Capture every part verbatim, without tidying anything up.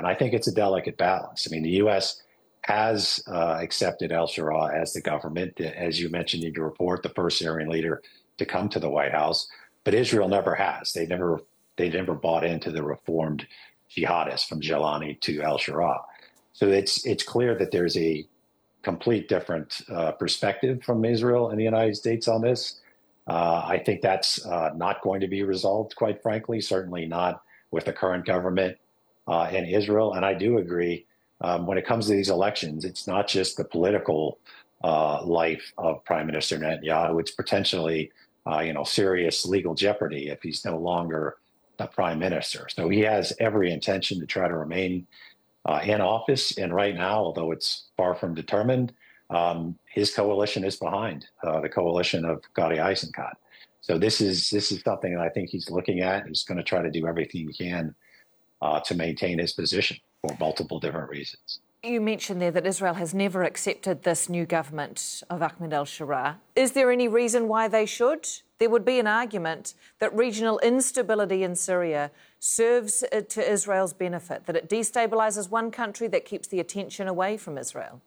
And I think it's a delicate balance. I mean, the U S has uh, accepted al-Shura as the government, as you mentioned in your report, the first Syrian leader to come to the White House. But Israel never has. They never they never bought into the reformed jihadists from Jalani to al-Shura. So it's it's clear that there's a complete different uh, perspective from Israel and the United States on this. Uh, I think that's uh, not going to be resolved, quite frankly, certainly not with the current government uh, in Israel. And I do agree, um, when it comes to these elections, it's not just the political uh, life of Prime Minister Netanyahu, it's potentially, uh, you know, serious legal jeopardy if he's no longer the prime minister. So he has every intention to try to remain uh, in office. And right now, although it's far from determined, Um, his coalition is behind uh, the coalition of Gadi Eisenkot. So this is this is something that I think he's looking at. He's going to try to do everything he can uh, to maintain his position for multiple different reasons. You mentioned there that Israel has never accepted this new government of Ahmed al-Shura. Is there any reason why they should? There would be an argument that regional instability in Syria serves to Israel's benefit, that it destabilises one country that keeps the attention away from Israel.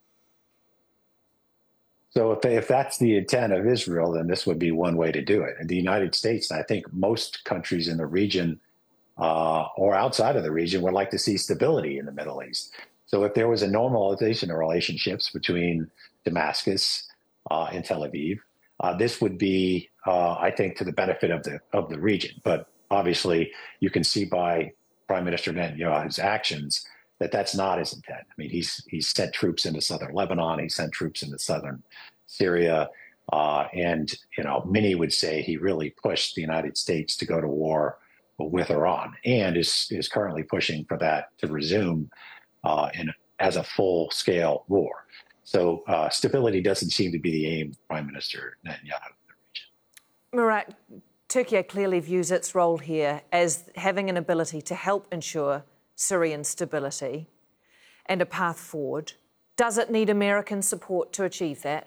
So if, they, if that's the intent of Israel, then this would be one way to do it. And the United States, and I think most countries in the region uh, or outside of the region would like to see stability in the Middle East. So if there was a normalization of relationships between Damascus uh, and Tel Aviv, uh, this would be, uh, I think, to the benefit of the of the region. But obviously, you can see by Prime Minister Netanyahu's actions that that's not his intent. I mean, he's he's sent troops into southern Lebanon, he sent troops into southern Syria, uh, and you know, many would say he really pushed the United States to go to war with Iran, and is is currently pushing for that to resume uh, in as a full-scale war. So uh, stability doesn't seem to be the aim of Prime Minister Netanyahu in the region. Murat, Turkey clearly views its role here as having an ability to help ensure Syrian stability and a path forward. Does it need American support to achieve that?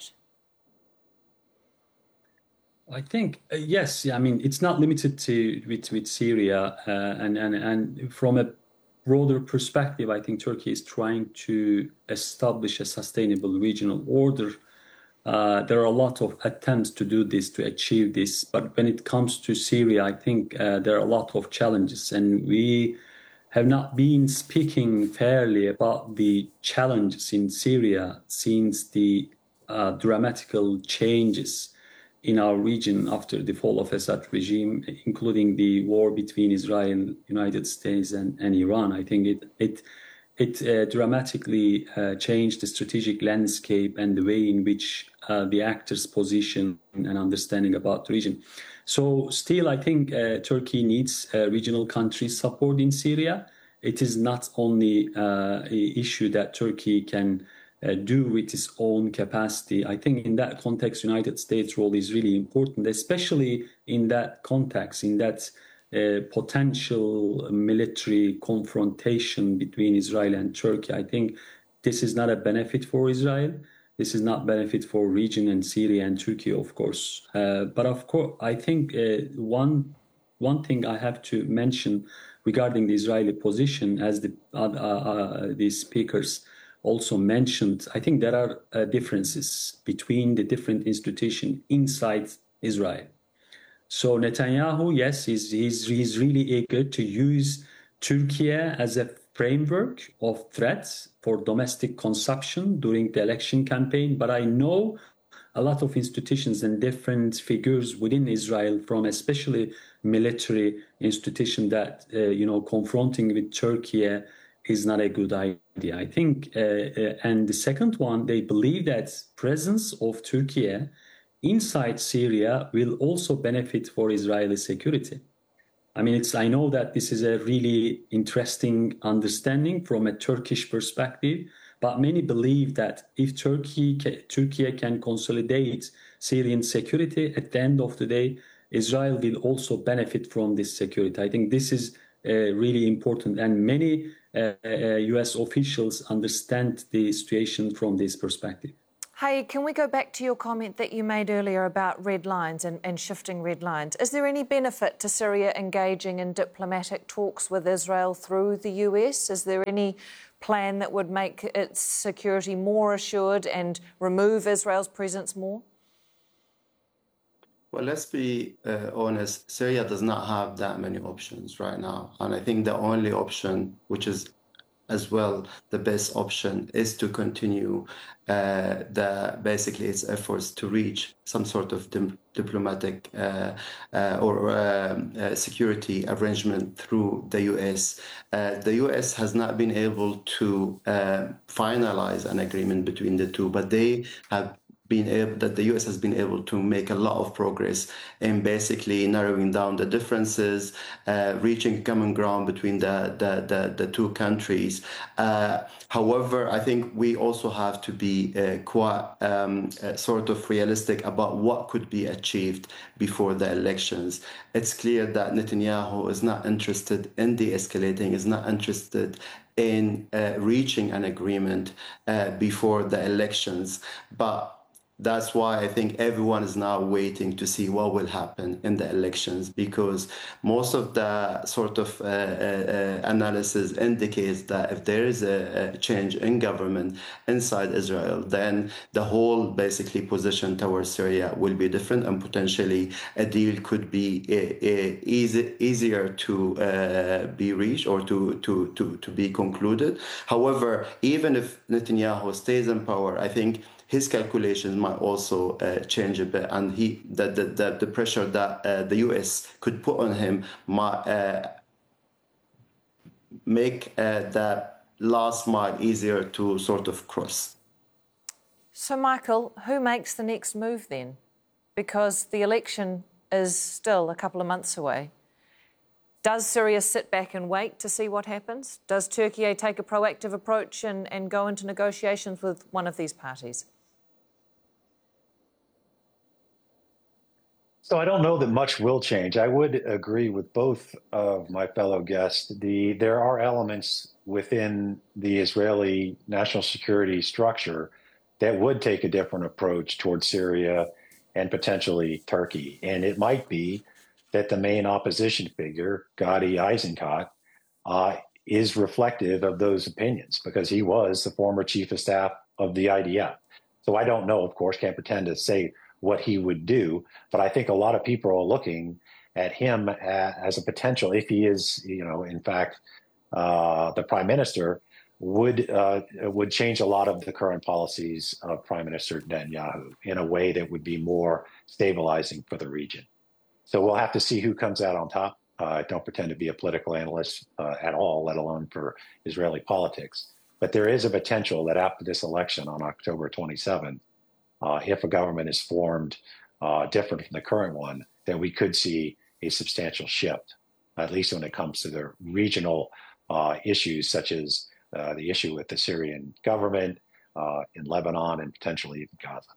I think, uh, yes. I mean, it's not limited to with, with Syria. Uh, and, and, and from a broader perspective, I think Turkey is trying to establish a sustainable regional order. Uh, there are a lot of attempts to do this, to achieve this. But when it comes to Syria, I think uh, there are a lot of challenges. And we have not been speaking fairly about the challenges in Syria since the uh, dramatical changes in our region after the fall of Assad regime, including the war between Israel, United States, and, and Iran. I think it it it uh, dramatically uh, changed the strategic landscape and the way in which uh, the actors' position and understanding about the region. So still, I think uh, Turkey needs uh, regional countries' support in Syria. It is not only uh, an issue that Turkey can uh, do with its own capacity. I think in that context, United States' role is really important, especially in that context, in that uh, potential military confrontation between Israel and Turkey. I think this is not a benefit for Israel. This is not benefit for region and Syria and Turkey, of course. Uh, but of course, I think uh, one one thing I have to mention regarding the Israeli position, as the uh, uh, the speakers also mentioned, I think there are uh, differences between the different institutions inside Israel. So Netanyahu, yes, he's, he's, he's really eager to use Turkey as a framework of threats for domestic consumption during the election campaign. But I know a lot of institutions and different figures within Israel, from especially military institution, that, uh, you know, confronting with Turkey is not a good idea. I think, uh, uh, and the second one, they believe that presence of Turkey inside Syria will also benefit for Israeli security. I mean, it's, I know that this is a really interesting understanding from a Turkish perspective, but many believe that if Turkey, Turkey can consolidate Syrian security, at the end of the day, Israel will also benefit from this security. I think this is uh, really important, and many uh, uh, U S officials understand the situation from this perspective. Hey, can we go back to your comment that you made earlier about red lines and, and shifting red lines? Is there any benefit to Syria engaging in diplomatic talks with Israel through the U S? Is there any plan that would make its security more assured and remove Israel's presence more? Well, let's be uh, honest, Syria does not have that many options right now. And I think the only option, which is as well the best option, is to continue uh, the basically its efforts to reach some sort of dim- diplomatic uh, uh, or um, uh, security arrangement through the U S. Uh, the U S has not been able to uh, finalize an agreement between the two, but they have been able, that the U S has been able to make a lot of progress in basically narrowing down the differences, uh, reaching common ground between the, the, the, the two countries. Uh, however, I think we also have to be uh, quite um, uh, sort of realistic about what could be achieved before the elections. It's clear that Netanyahu is not interested in de-escalating, is not interested in uh, reaching an agreement uh, before the elections. But that's why I think everyone is now waiting to see what will happen in the elections, because most of the sort of uh, uh, analysis indicates that if there is a, a change in government inside Israel, then the whole basically position towards Syria will be different, and potentially a deal could be uh, uh, easy, easier to uh, be reached or to, to, to, to be concluded. However, even if Netanyahu stays in power, I think his calculations might also uh, change a bit, and he the the, the, the pressure that uh, the U S could put on him might uh, make uh, that last mile easier to sort of cross. So, Michael, who makes the next move then? Because the election is still a couple of months away. Does Syria sit back and wait to see what happens? Does Turkey take a proactive approach and, and go into negotiations with one of these parties? So I don't know that much will change. I would agree with both of my fellow guests. The there are elements within the Israeli national security structure that would take a different approach towards Syria and potentially Turkey. And it might be that the main opposition figure, Gadi Eisenkot, uh, is reflective of those opinions, because he was the former chief of staff of the I D F. So I don't know, of course, can't pretend to say what he would do, but I think a lot of people are looking at him as a potential, if he is, you know, in fact, uh, the prime minister, would uh, would change a lot of the current policies of Prime Minister Netanyahu in a way that would be more stabilizing for the region. So we'll have to see who comes out on top. Uh, I don't pretend to be a political analyst uh, at all, let alone for Israeli politics. But there is a potential that after this election on October twenty-seventh, uh, if a government is formed uh, different from the current one, then we could see a substantial shift, at least when it comes to the regional uh, issues, such as uh, the issue with the Syrian government uh, in Lebanon and potentially even Gaza.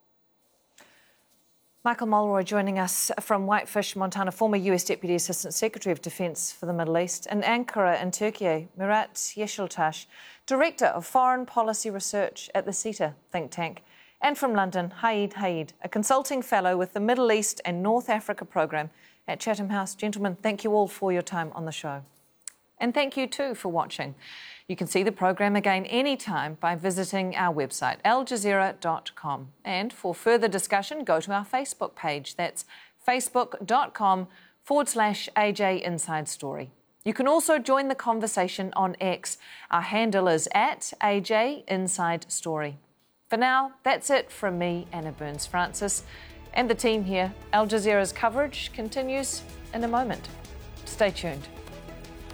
Michael Mulroy joining us from Whitefish, Montana, former U S Deputy Assistant Secretary of Defence for the Middle East, and Ankara in Turkey, Murat Yeşiltaş, Director of Foreign Policy Research at the CETA think tank. And from London, Haid Haid, a consulting fellow with the Middle East and North Africa programme at Chatham House. Gentlemen, thank you all for your time on the show. And thank you too for watching. You can see the programme again anytime by visiting our website, al jazeera dot com. And for further discussion, go to our Facebook page. That's facebook.com forward slash AJ Inside Story. You can also join the conversation on X. Our handle is at A J Inside Story. For now, that's it from me, Anna Burns-Francis, and the team here. Al Jazeera's coverage continues in a moment. Stay tuned.